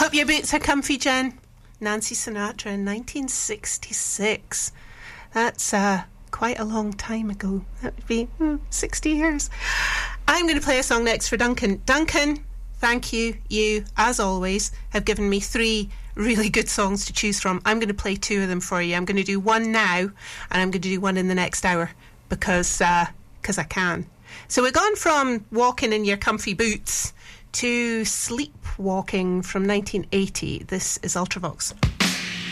Hope your boots are comfy, Jen. Nancy Sinatra in 1966. That's quite a long time ago. That would be 60 years. I'm going to play a song next for Duncan. Duncan, thank you. You, as always, have given me 3 really good songs to choose from. I'm going to play 2 of them for you. I'm going to do one now, and I'm going to do one in the next hour because I can. So we're gone from walking in your comfy boots to Sleepwalking from 1980. This is Ultravox.